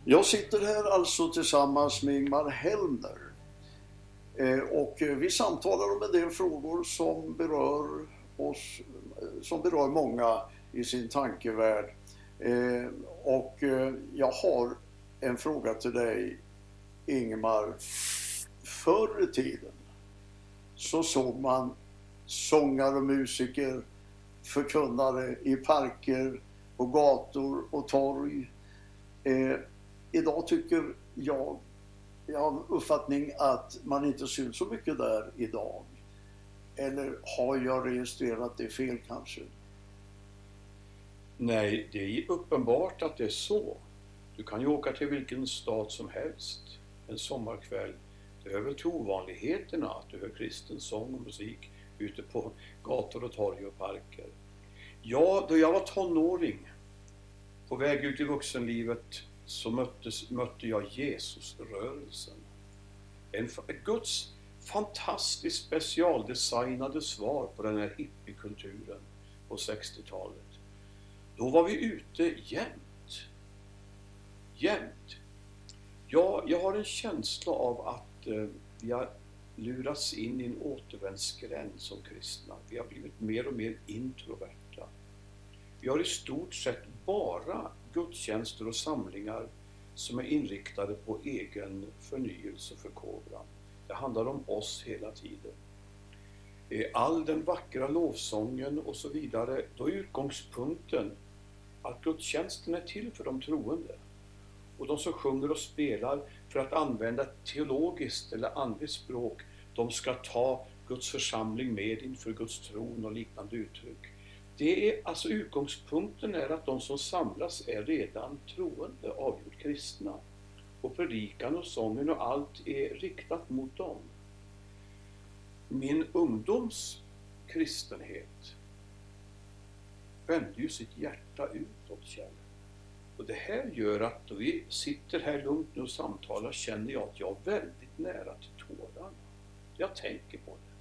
Jag sitter här alltså tillsammans med Ingmar Hellner och vi samtalar om en del frågor som berör oss, som berör många i sin tankevärld. Och jag har en fråga till dig, Ingmar. Förr i tiden så såg man sångare och musiker, förkunnare i parker, på gator och torg. Idag tycker jag har uppfattning att man inte syns så mycket där idag. Eller har jag registrerat det fel kanske? Nej, det är uppenbart att det är så. Du kan ju åka till vilken stad som helst en sommarkväll. Det hör väl till ovanligheterna att du hör kristen sång och musik ute på gator och torg och parker. Ja, då jag var tonåring, på väg ut i vuxenlivet, så mötte jag Jesusrörelsen. En Guds fantastiskt specialdesignade svar på den här hippiekulturen på 60-talet. Då var vi ute jämt. Ja, jag har en känsla av att vi har lurats in i en återvändsgränd som kristna. Vi har blivit mer och mer introverta. Vi har i stort sett bara gudstjänster och samlingar som är inriktade på egen förnyelse och förkovran. Det handlar om oss hela tiden. All den vackra lovsången och så vidare, då är utgångspunkten att gudstjänsten är till för de troende. Och de som sjunger och spelar, för att använda teologiskt eller andligt språk, de ska ta Guds församling med inför Guds tron och liknande uttryck. Det är, alltså utgångspunkten är att de som samlas är redan troende, avgjort kristna. Och predikan och sången och allt är riktat mot dem. Min ungdoms kristenhet vände ju sitt hjärta utåt, Kjell. Och det här gör att då vi sitter här lugnt nu och samtalar, känner jag att jag är väldigt nära till tårarna. Jag tänker på det.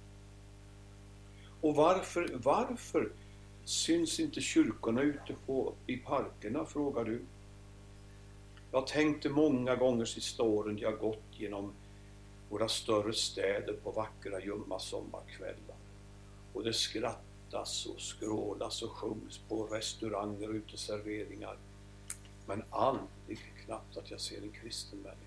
Och varför syns inte kyrkorna ute i parkerna, frågar du? Jag tänkte många gånger sista åren jag gått genom våra större städer på vackra ljumma sommarkvällar. Och det skrattas och skrålas och sjungs på restauranger och uteserveringar. Men aldrig knappt att jag ser en kristen människa.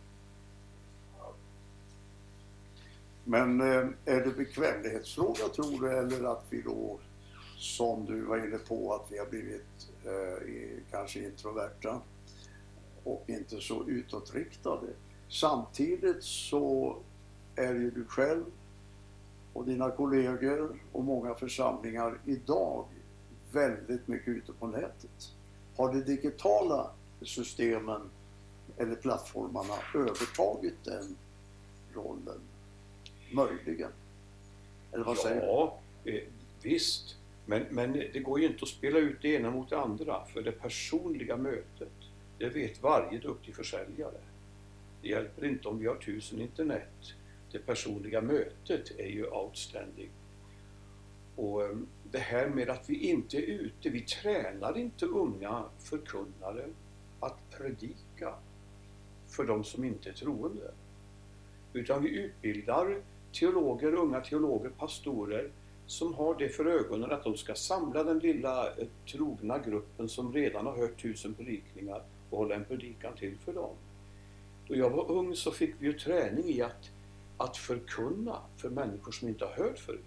Men är det bekvämlighetsfråga tror du, eller att vi då, som du var inne på, att vi har blivit kanske introverta och inte så utåtriktade? Samtidigt så är ju du själv och dina kollegor och många församlingar idag väldigt mycket ute på nätet. Har de digitala systemen eller plattformarna övertagit den rollen? Möjligen. Eller vad säger du? Ja, visst. Men det går ju inte att spela ut det ena mot det andra. För det personliga mötet, det vet varje duktig försäljare. Det hjälper inte om vi har 1000 internet. Det personliga mötet är ju outstanding. Och det här med att vi inte är ute, vi tränar inte unga förkunnare att predika för de som inte är troende. Utan vi utbildar teologer, unga teologer, pastorer som har det för ögonen att de ska samla den lilla trogna gruppen som redan har hört 1000 predikningar och hålla en predikan till för dem. Då jag var ung så fick vi ju träning i att förkunna för människor som inte har hört förut.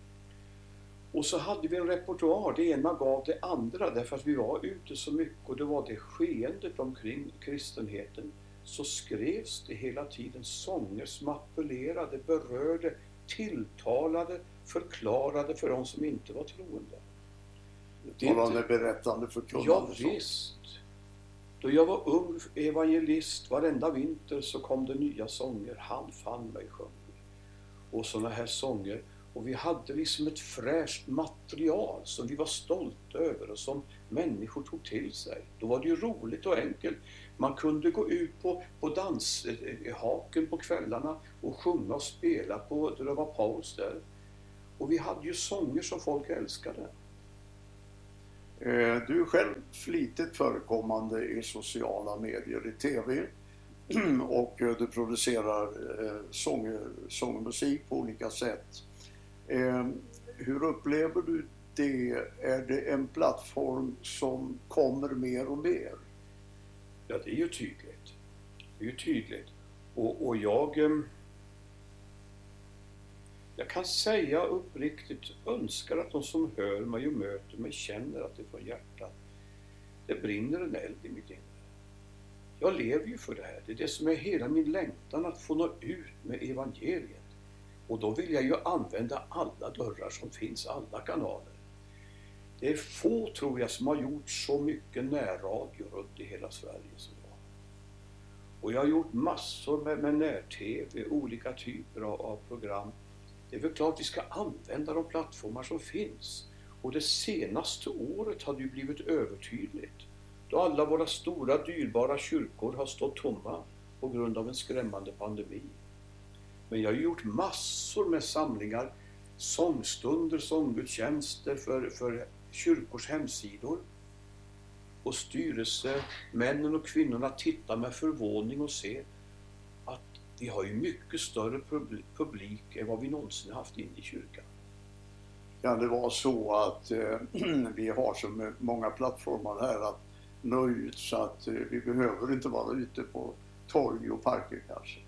Och så hade vi en repertoar, det ena gav det andra, därför att vi var ute så mycket och det var det skeendet omkring kristenheten. Så skrevs det hela tiden sånger som appellerade, berörde, tilltalade, förklarade för de som inte var troende. Talande, berättande, förkunnande. Ja visst. Då jag var ung evangelist, varenda vinter så kom det nya sånger. Han fann mig sjöng. Och såna här sånger. Och vi hade liksom ett fräscht material som vi var stolta över och som människor tog till sig. Då var det ju roligt och enkelt. Man kunde gå ut på danshaken på kvällarna och sjunga och spela på där det var paus där. Och vi hade ju sånger som folk älskade. Du är själv flitigt förekommande i sociala medier, i tv, och du producerar sång och musik på olika sätt. Hur upplever du det? Är det en plattform som kommer mer och mer? Ja, det är ju tydligt. Det är ju tydligt. Och jag kan säga uppriktigt, önskar att de som hör mig och möter mig känner att det från hjärtat, det brinner en eld i mitt inre. Jag lever ju för det här. Det är det som är hela min längtan, att få nå ut med evangeliet. Och då vill jag ju använda alla dörrar som finns, alla kanaler. Det är få, tror jag, som har gjort så mycket närradio runt i hela Sverige som jag. Och jag har gjort massor med när-tv, olika typer av program. Det är väl klart vi ska använda de plattformar som finns. Och det senaste året har det ju blivit övertydligt. Då alla våra stora dyrbara kyrkor har stått tomma på grund av en skrämmande pandemi. Men jag har gjort massor med samlingar, sångstunder, sånggudstjänster för kyrkors hemsidor. Och styrelsemännen och kvinnorna tittar med förvåning och ser att vi har ju mycket större publik än vad vi någonsin haft inne i kyrkan. Kan det vara så att vi har så många plattformar här att nå ut, så att vi behöver inte vara ute på torg och parker kanske?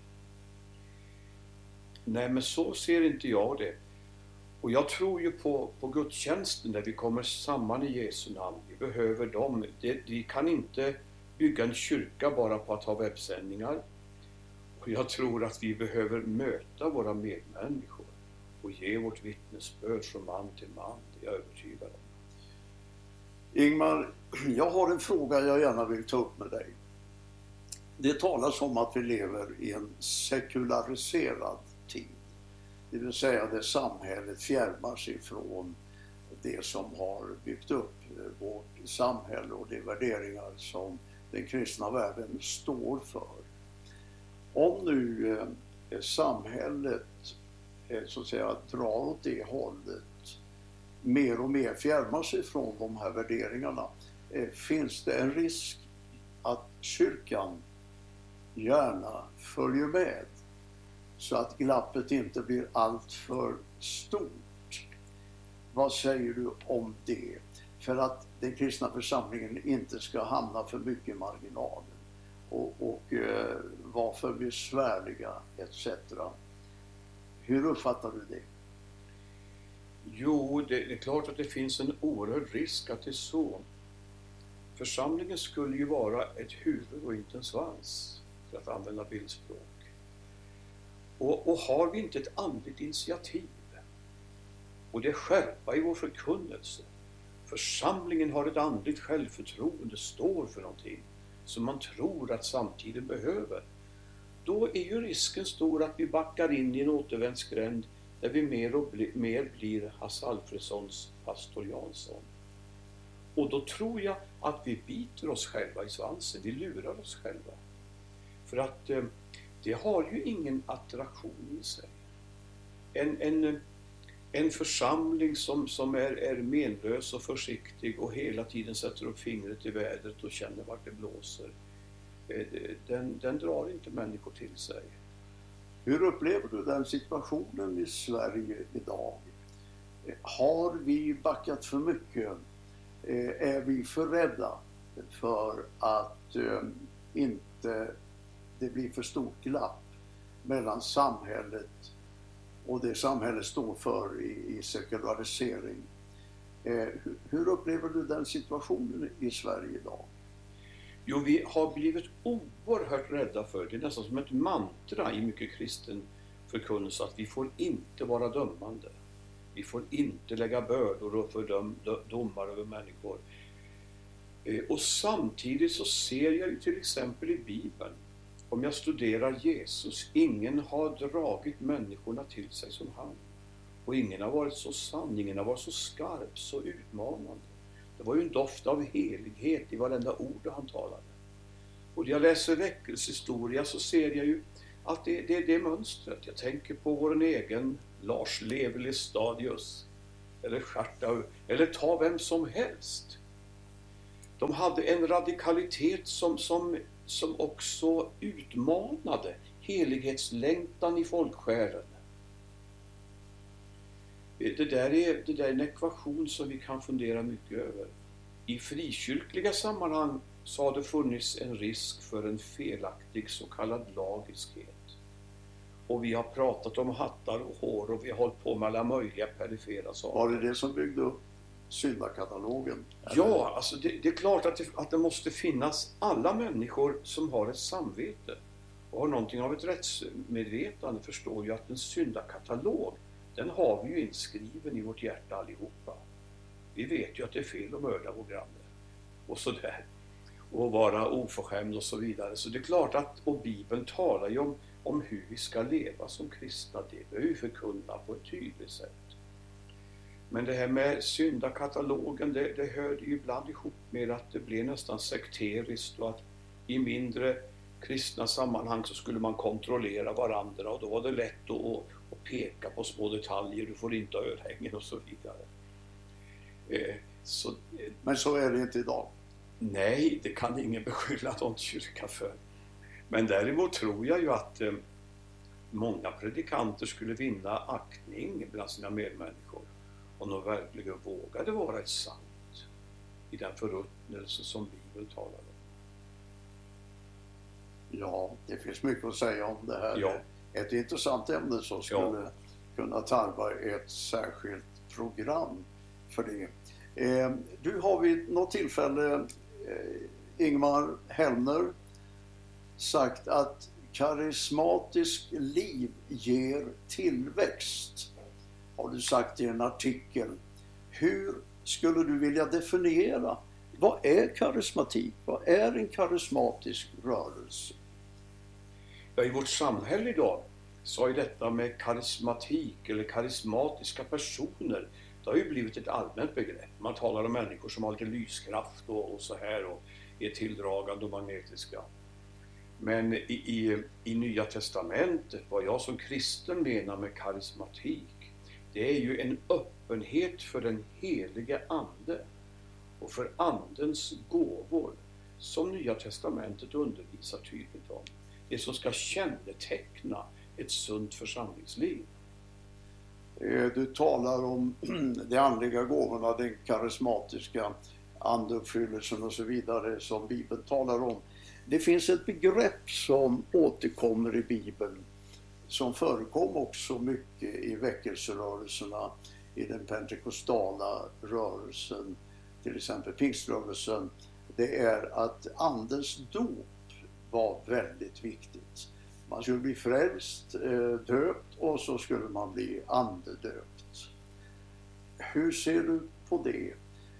Nej, men så ser inte jag det. Och jag tror ju på gudstjänsten där vi kommer samman i Jesu namn. Vi behöver dem. Vi kan inte bygga en kyrka bara på att ha webbsändningar. Och jag tror att vi behöver möta våra medmänniskor och ge vårt vittnesbörd från man till man. Det är jag övertygad om. Ingmar, jag har en fråga jag gärna vill ta upp med dig. Det talas om att vi lever i en sekulariserad tid. Det vill säga där samhället fjärmar sig från det som har byggt upp vårt samhälle och de värderingar som den kristna världen står för. Om nu samhället så att säga drar åt det hållet, mer och mer fjärmar sig från de här värderingarna, finns det en risk att kyrkan gärna följer med så att glappet inte blir allt för stort? Vad säger du om det? För att den kristna församlingen inte ska hamna för mycket i marginalen och vara för besvärliga etc. Hur uppfattar du det? Jo, det är klart att det finns en oerhörd risk att det är så. Församlingen skulle ju vara ett huvud och inte en svans, för att använda bildspråk. Och har vi inte ett andligt initiativ och det är skärpa i vår förkunnelse, församlingen har ett andligt självförtroende, står för någonting som man tror att samtiden behöver, då är ju risken stor att vi backar in i en återvändsgränd där vi mer och mer blir Hasse Alfredsons pastor Jansson. Och då tror jag att vi biter oss själva i svansen, vi lurar oss själva. För att det har ju ingen attraktion i sig. En församling som är menlös och försiktig och hela tiden sätter upp fingret i vädret och känner vart det blåser, den drar inte människor till sig. Hur upplever du den situationen i Sverige idag? Har vi backat för mycket? Är vi för rädda för att inte det blir för stort glapp mellan samhället och det samhället står för i sekularisering? Hur upplever du den situationen i Sverige idag? Jo, vi har blivit oerhört rädda för det. Det är nästan som ett mantra i mycket kristen förkunnelse att vi får inte vara dömande. Vi får inte lägga bördor och domar över människor. Och samtidigt så ser jag ju till exempel i Bibeln, om jag studerar Jesus, ingen har dragit människorna till sig som han. Och ingen har varit så sann, ingen har varit så skarp, så utmanande. Det var ju en doft av helighet i varenda ord han talade. Och när jag läser väckelsehistoria så ser jag ju att det är det mönstret. Jag tänker på vår egen Lars Levi Lestadius eller Schartau, eller ta vem som helst. De hade en radikalitet som också utmanade helighetslängtan i folksjälen. Det där är en ekvation som vi kan fundera mycket över. I frikyrkliga sammanhang så har det funnits en risk för en felaktig så kallad lagiskhet. Och vi har pratat om hattar och hår och vi har hållit på med alla möjliga perifera saker. Var det som byggde upp syndakatalogen? Ja, alltså det är klart att det måste finnas alla människor som har ett samvete och har någonting av ett rättsmedvetande förstår ju att en syndakatalog, den har vi ju inskriven i vårt hjärta allihopa. Vi vet ju att det är fel att mörda vår granne och sådär. Och vara oförskämd och så vidare. Så det är klart att, och Bibeln talar ju om hur vi ska leva som kristna. Det behöver vi förkunna på ett tydligt sätt. Men det här med syndakatalogen, det hörde ju ibland ihop med att det blev nästan sekteriskt och att i mindre kristna sammanhang så skulle man kontrollera varandra och då var det lätt att peka på små detaljer, du får inte ha örhängen och så vidare. Men så är det inte idag. Nej, det kan ingen beskylla någon kyrka för. Men däremot tror jag ju att många predikanter skulle vinna aktning bland sina medmänniskor om de verkligen vågade vara ett sant i den förruttnelse som Bibeln talar om. Ja, det finns mycket att säga om det här. Ja. Ett intressant ämne som skulle kunna tarva ett särskilt program för det. Du har vid något tillfälle, Ingmar Hellner, sagt att karismatisk liv ger tillväxt. Har du sagt i en artikel. Hur skulle du vilja definiera? Vad är karismatik? Vad är en karismatisk rörelse? Ja, i vårt samhälle idag så har ju detta med karismatik eller karismatiska personer, det har ju blivit ett allmänt begrepp. Man talar om människor som har lite lyskraft och så här och är tilldragande och magnetiska. Men i Nya testamentet, vad jag som kristen menar med karismatik, det är ju en öppenhet för den helige ande och för andens gåvor som Nya testamentet undervisar tydligt om. Det som ska känneteckna ett sunt församlingsliv. Du talar om de andliga gåvorna, den karismatiska andeuppfyllelsen och så vidare som Bibeln talar om. Det finns ett begrepp som återkommer i Bibeln som förekom också mycket i väckelserörelserna, i den pentekostala rörelsen, till exempel pingströrelsen. Det är att andens dop var väldigt viktigt. Man skulle bli frälst, döpt och så skulle man bli andedöpt. Hur ser du på det?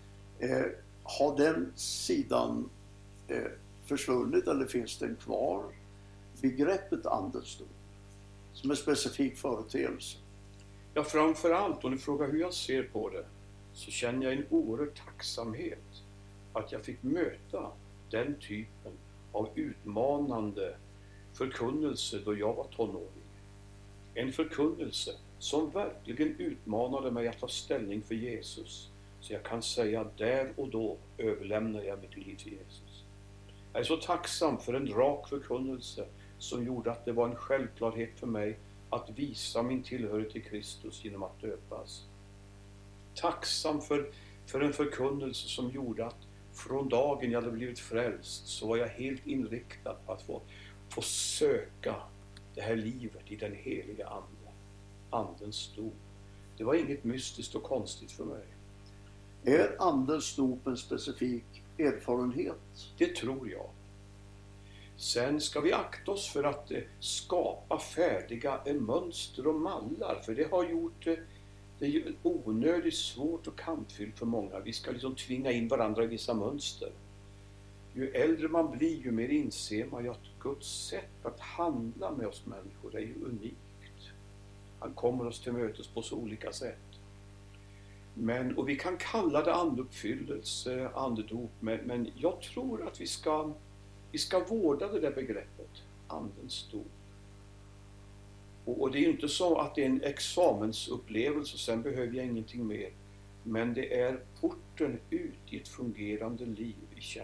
Har den sidan försvunnit eller finns den kvar? Begreppet andens dop som en specifik företeelse. Ja, framförallt om du frågar hur jag ser på det så känner jag en oerhörd tacksamhet att jag fick möta den typen av utmanande förkunnelse då jag var tonåring. En förkunnelse som verkligen utmanade mig att ta ställning för Jesus. Så jag kan säga där och då överlämnar jag mitt liv till Jesus. Jag är så tacksam för en rak förkunnelse som gjorde att det var en självklarhet för mig att visa min tillhörighet till Kristus genom att döpas. Tacksam för en förkunnelse som gjorde att från dagen jag hade blivit frälst så var jag helt inriktad på att få söka det här livet i den heliga ande. Andens dop. Det var inget mystiskt och konstigt för mig. Är andens dop en specifik erfarenhet? Det tror jag. Sen ska vi akta oss för att skapa färdiga mönster och mallar. För det har gjort det är ju onödigt svårt och kantfyllt för många. Vi ska liksom tvinga in varandra i vissa mönster. Ju äldre man blir, ju mer inser man ju att Guds sätt att handla med oss människor är ju unikt. Han kommer oss till mötes på så olika sätt. Och vi kan kalla det andeuppfyllelse, andedop, men jag tror att vi ska vårda det där begreppet, andens dop. Och det är ju inte så att det är en examensupplevelse, sen behöver jag ingenting mer. Men det är porten porten ut i ett fungerande liv i